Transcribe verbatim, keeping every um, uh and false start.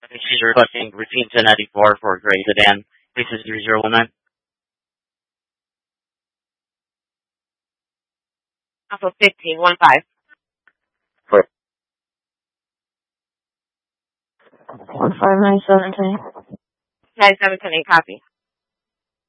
This is requesting routine ten ninety-four for gray sedan. This is three zero one nine. Alpha fifteen one five. One five nine seven ten. Nine seven ten eight copy.